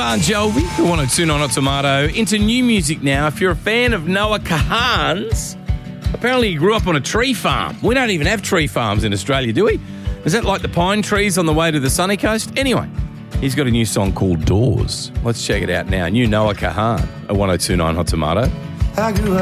Bon Jovi, the 1029 Hot Tomato. Into new music now. If you're a fan of Noah Kahan's, apparently he grew up on a tree farm. We don't even have tree farms in Australia, do we? Is that like the pine trees on the way to the sunny coast? Anyway, he's got a new song called Doors. Let's check it out now. New Noah Kahan at 1029 Hot Tomato. I grew